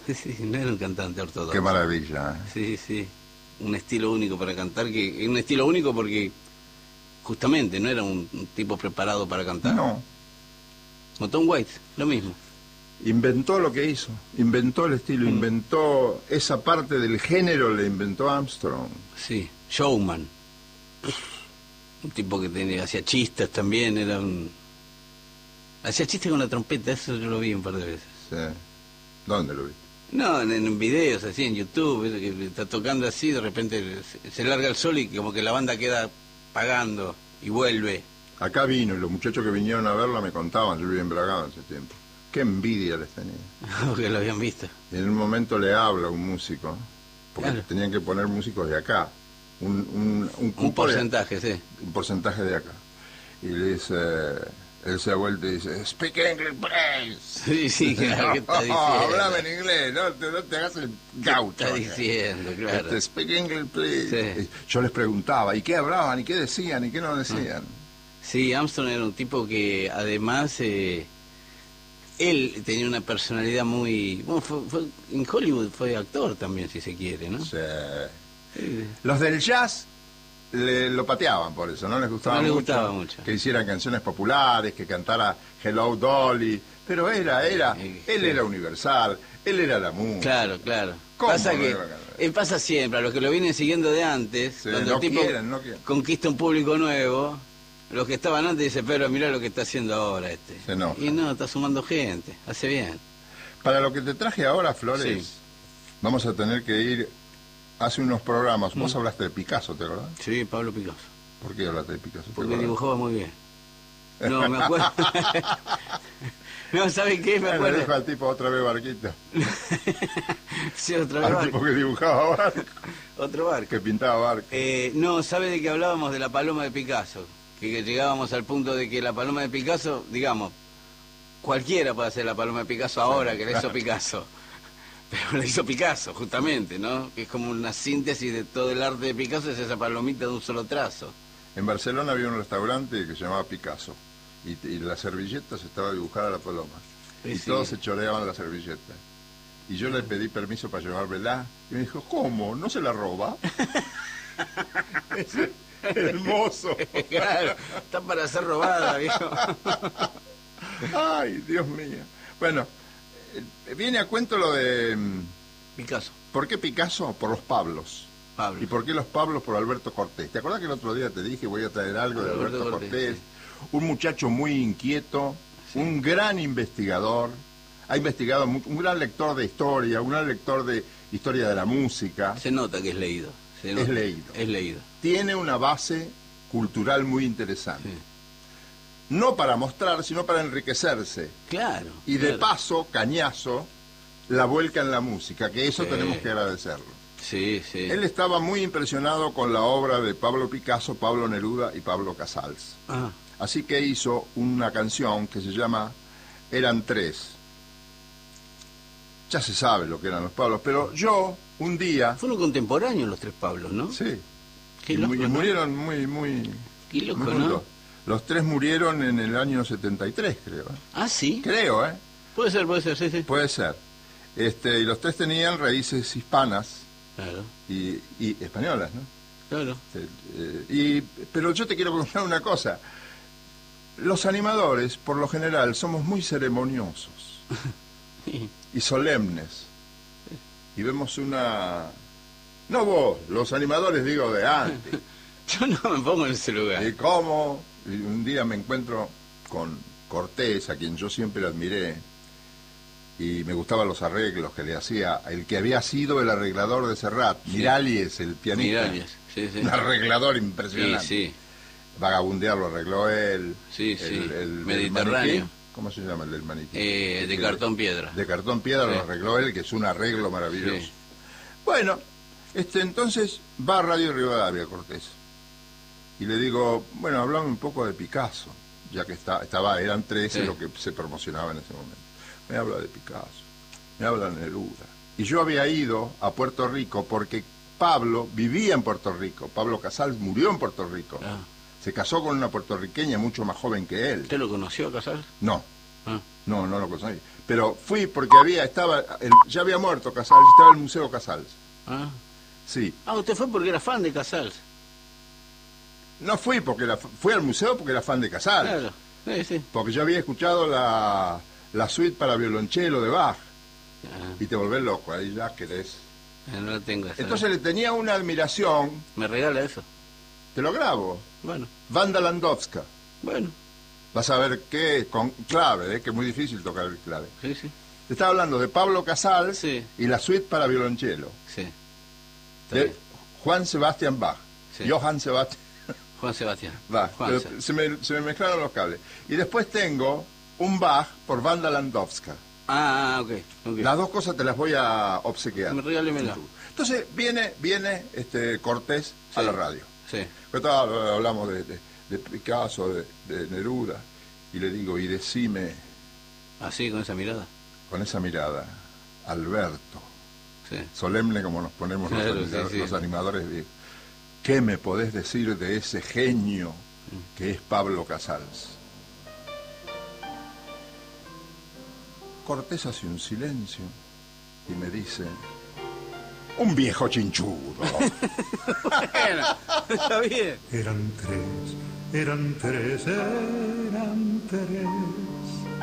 Sí, no era un cantante ortodoxo. Qué maravilla, ¿eh? Sí, sí. Un estilo único para cantar, que un estilo único porque justamente no era un tipo preparado para cantar. No, Como Tom Waits, lo mismo. inventó lo que hizo, inventó el estilo, inventó esa parte del género, le inventó Armstrong. Sí, showman. Un tipo que hacía chistes también, hacía chistes con la trompeta, eso yo lo vi un par de veces. Sí. ¿Dónde lo viste? No, en videos así, en YouTube, eso que está tocando así, de repente se larga el sol y como que la banda queda pagando y vuelve. Acá vino, y los muchachos que vinieron a verla me contaban, yo vivía en Bragado en ese tiempo. Qué envidia les tenía. Porque lo habían visto. Y en un momento le habla un músico, porque Claro. tenían que poner músicos de acá. Un Un cupo porcentaje, sí. un porcentaje de acá. Y le dice, él se da vuelta y dice, speak English, please. Sí, sí, claro, ¿qué está diciendo? Hablame en inglés, no te hagas el gaucho. ¿Qué está diciendo? Claro. Speak English, please. Sí. Y yo les preguntaba, ¿y qué hablaban? ¿Y qué decían? ¿Y qué no decían? Sí, Armstrong era un tipo que además él tenía una personalidad muy... Bueno, en Hollywood fue actor también, si se quiere, ¿no? Sí. Sí. Los del jazz lo pateaban por eso, no les gustaba, No les mucho, gustaba mucho. que hicieran canciones populares, que cantara Hello Dolly, pero él era universal, él era la música. Claro, claro. ¿Cómo Pasa no que iba a cantar? pasa siempre, a los que lo vienen siguiendo de antes, Sí, cuando no el tipo quieren. conquista un público nuevo, los que estaban antes dicen, pero mirá lo que está haciendo ahora este. Se enoja. Y no, está sumando gente, hace bien. Para lo que te traje ahora, Flores, Sí. vamos a tener que ir hace unos programas. Vos hablaste de Picasso, ¿te acordás? Sí, Pablo Picasso. ¿Por qué hablaste de Picasso? ¿Te Porque acordás? dibujaba muy bien. No, me acuerdo. No, ¿sabe qué? Me Bueno, acuerdo. dijo al tipo otra vez barquito. Sí, otra vez Al barco. tipo que dibujaba barco, Otro barco. que pintaba barco. No, ¿sabe de qué hablábamos? De la paloma de Picasso. Que llegábamos al punto de que la paloma de Picasso, digamos, cualquiera puede hacer la paloma de Picasso ahora, que la hizo Picasso. Pero la hizo Picasso, justamente, ¿no? Que es como una síntesis de todo el arte de Picasso, es esa palomita de un solo trazo. En Barcelona había un restaurante que se llamaba Picasso y las servilletas estaba dibujada la paloma. Sí, Y sí. todos se choreaban la servilleta. Y yo le pedí permiso para llevármela. Y me dijo, ¿cómo? ¿No se la roba? Es hermoso. Claro, está para ser robada, viejo. Ay, Dios mío. Bueno, viene a cuento lo de... Picasso, ¿Por qué Picasso? Por los Pablos. Pablo. ¿Y por qué los Pablos? Por Alberto Cortés. ¿Te acordás que el otro día te dije voy a traer algo de Alberto Cortés? sí. Un muchacho muy inquieto, un gran investigador, ha investigado mucho, un gran lector de historia, un gran lector de historia de la música. Se nota que es leído. Se nota. Es leído. Es leído. Tiene una base cultural muy interesante. Sí. No para mostrar, sino para enriquecerse. Claro. Y de claro. paso, cañazo, la vuelca en la música, que eso Sí. tenemos que agradecerlo. Sí, sí. Él estaba muy impresionado con la obra de Pablo Picasso, Pablo Neruda y Pablo Casals. Ah, Así que hizo una canción que se llama Eran Tres. Ya se sabe lo que eran los Pablos, pero yo, un día... fueron contemporáneos los tres Pablos, ¿no? Sí. Qué Y loco, ¿no? murieron muy Qué loco, muy ¿no? juntos. Los tres murieron en el año 73, creo. Ah, sí. Creo, ¿eh? Puede ser, sí, sí. Puede ser. Y los tres tenían raíces hispanas Claro, y españolas, ¿no? claro. Pero yo te quiero contar una cosa. Los animadores, por lo general, somos muy ceremoniosos y solemnes. Y vemos una... No vos, los animadores digo de antes. Yo no me pongo en ese lugar. Y cómo, y un día me encuentro con Cortés, a quien yo siempre admiré, y me gustaban los arreglos que le hacía, el que había sido el arreglador de Serrat, Sí. Miralles, el pianista. Miralles, sí, sí. Un arreglador Sí, impresionante. sí. Vagabundear lo arregló él. Sí, sí. El Mediterráneo. maniquí, ¿cómo se llama el del maniquí? De cartón piedra. De cartón piedra Sí. lo arregló él, que es un arreglo maravilloso. Sí. Bueno, entonces va a Radio Rivadavia Cortés. Y le digo, bueno, hablame un poco de Picasso, ya que eran 13 Sí. lo que se promocionaba en ese momento. Me habla de Picasso, me habla de Neruda. Y yo había ido a Puerto Rico porque Pablo vivía en Puerto Rico. Pablo Casals murió en Puerto Rico. Ah. Se casó con una puertorriqueña mucho más joven que él. ¿Usted lo conoció a Casals? No, Ah. No, no lo conseguí. Pero fui porque ya había muerto Casals, estaba el Museo Casals. Ah. Sí. Ah, usted fue porque era fan de Casals. No fui fui al museo porque era fan de Casals. Claro, sí, sí. Porque yo había escuchado la suite para violonchelo de Bach. Ah. Y te volvés loco, ahí ya querés. No la tengo esa. Entonces le tenía una admiración. ¿Me regala eso? Te lo grabo. Bueno, Wanda Landowska. bueno. Vas a ver qué, con clave, que es muy difícil tocar el clave. Sí, sí. Te estaba hablando de Pablo Casals Sí. y la suite para violonchelo. Sí. Está De bien. Juan Sebastián Bach. Sí. Johann Sebastián Juan Sebastián. Bach. Juan Pero se me mezclaron los cables. Y después tengo un Bach por Wanda Landowska. Ok. Las dos cosas te las voy a obsequiar. Regálemela. Entonces viene Cortés a Sí. la radio. Sí. Hablamos de Picasso, de Neruda, y le digo, y decime Así, con esa mirada. con esa mirada, Alberto, Sí. solemne como nos ponemos Claro, los animadores, ¿qué me podés decir de ese genio que es Pablo Casals? Cortés hace un silencio y me dice, un viejo chinchudo. Bueno, está bien. Eran tres, eran tres, eran tres.